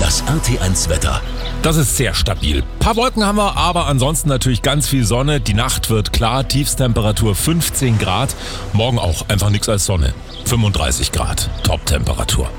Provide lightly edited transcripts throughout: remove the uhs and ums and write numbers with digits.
Das RT1 Wetter. Das ist sehr stabil. Paar Wolken haben wir, aber ansonsten natürlich ganz viel Sonne. Die Nacht wird klar, Tiefstemperatur 15 Grad. Morgen auch einfach nichts als Sonne. 35 Grad, Top-Temperatur.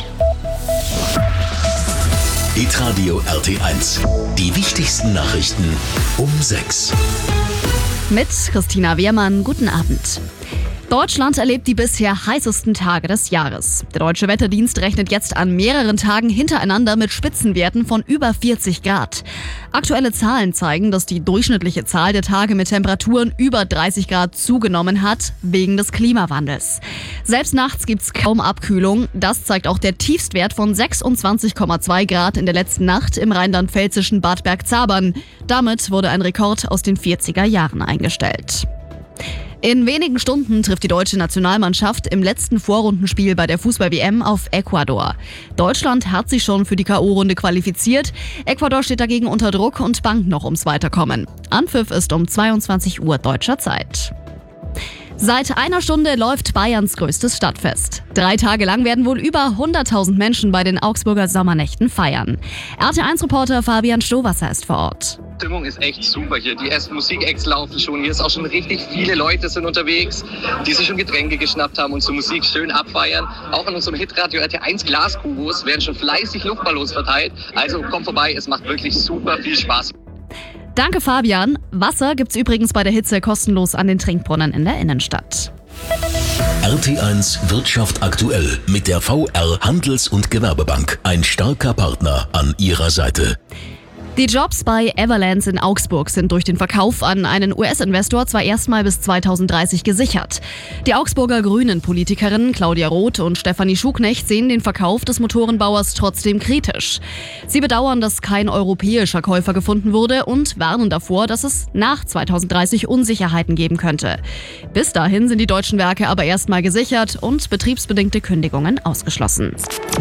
Hitradio RT1. Die wichtigsten Nachrichten um 6. Mit Christina Wehrmann, guten Abend. Deutschland erlebt die bisher heißesten Tage des Jahres. Der Deutsche Wetterdienst rechnet jetzt an mehreren Tagen hintereinander mit Spitzenwerten von über 40 Grad. Aktuelle Zahlen zeigen, dass die durchschnittliche Zahl der Tage mit Temperaturen über 30 Grad zugenommen hat, wegen des Klimawandels. Selbst nachts gibt's kaum Abkühlung. Das zeigt auch der Tiefstwert von 26,2 Grad in der letzten Nacht im rheinland-pfälzischen Bad Bergzabern. Damit wurde ein Rekord aus den 40er Jahren eingestellt. In wenigen Stunden trifft die deutsche Nationalmannschaft im letzten Vorrundenspiel bei der Fußball-WM auf Ecuador. Deutschland hat sich schon für die K.O.-Runde qualifiziert. Ecuador steht dagegen unter Druck und bangt noch ums Weiterkommen. Anpfiff ist um 22 Uhr deutscher Zeit. Seit einer Stunde läuft Bayerns größtes Stadtfest. 3 Tage lang werden wohl über 100.000 Menschen bei den Augsburger Sommernächten feiern. RT1-Reporter Fabian Stowasser ist vor Ort. Die Stimmung ist echt super hier. Die ersten Musikacts laufen schon. Hier ist auch schon richtig viele Leute sind unterwegs, die sich schon Getränke geschnappt haben und zur Musik schön abfeiern. Auch an unserem Hitradio RT1 Glaskubus werden schon fleißig Luftballons verteilt. Also kommt vorbei, es macht wirklich super viel Spaß. Danke Fabian. Wasser gibt's übrigens bei der Hitze kostenlos an den Trinkbrunnen in der Innenstadt. RT1 Wirtschaft aktuell mit der VR Handels- und Gewerbebank. Ein starker Partner an Ihrer Seite. Die Jobs bei Everlands in Augsburg sind durch den Verkauf an einen US-Investor zwar erstmal bis 2030 gesichert. Die Augsburger Grünen-Politikerinnen Claudia Roth und Stefanie Schuknecht sehen den Verkauf des Motorenbauers trotzdem kritisch. Sie bedauern, dass kein europäischer Käufer gefunden wurde und warnen davor, dass es nach 2030 Unsicherheiten geben könnte. Bis dahin sind die deutschen Werke aber erstmal gesichert und betriebsbedingte Kündigungen ausgeschlossen.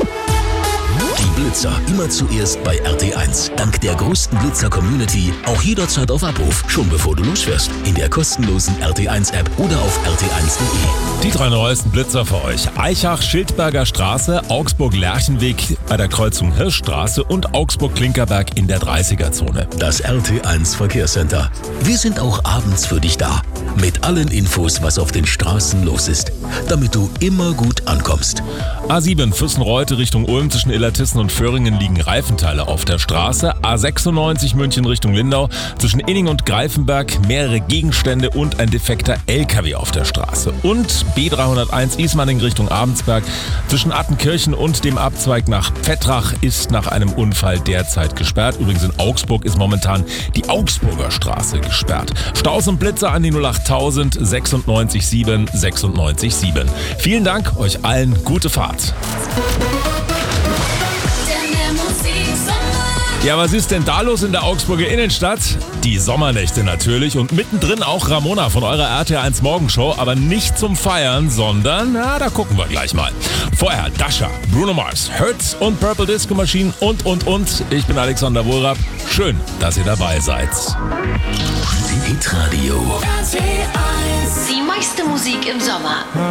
Die Blitzer immer zuerst bei RT1. Dank der größten Blitzer-Community auch jederzeit auf Abruf, schon bevor du losfährst. In der kostenlosen RT1-App oder auf rt1.de. Die 3 neuesten Blitzer für euch. Eichach-Schildberger Straße, Augsburg-Lerchenweg bei der Kreuzung Hirschstraße und Augsburg-Klinkerberg in der 30er-Zone. Das RT1 Verkehrscenter. Wir sind auch abends für dich da. Mit allen Infos, was auf den Straßen los ist. Damit du immer gut ankommst. A7 Füssenreute Richtung Ulm zwischen Illertissen und Föhringen liegen Reifenteile auf der Straße. A96 München Richtung Lindau zwischen Inning und Greifenberg mehrere Gegenstände und ein defekter LKW auf der Straße. Und B301 Ismaning Richtung Abensberg zwischen Attenkirchen und dem Abzweig nach Pfettrach ist nach einem Unfall derzeit gesperrt. Übrigens in Augsburg ist momentan die Augsburger Straße gesperrt. Staus und Blitzer an die 08000 96 7 96 7. Vielen Dank, euch allen gute Fahrt. Ja, was ist denn da los in der Augsburger Innenstadt? Die Sommernächte natürlich und mittendrin auch Ramona von eurer RT1 Morgenshow, aber nicht zum Feiern, sondern, na, da gucken wir gleich mal. Vorher Dasha, Bruno Mars, Hertz und Purple Disco Machine und. Ich bin Alexander Wohlrapp. Schön, dass ihr dabei seid. Hitradio. Die meiste Musik im Sommer.